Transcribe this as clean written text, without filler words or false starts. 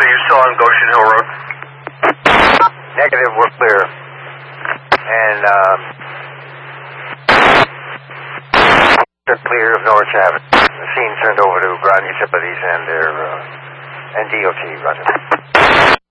are you still on Goshen Hill Road? Negative, we're clear. And, they're clear of Norwich Avenue. The scene turned over to ground utilities and their, and DOT, roger.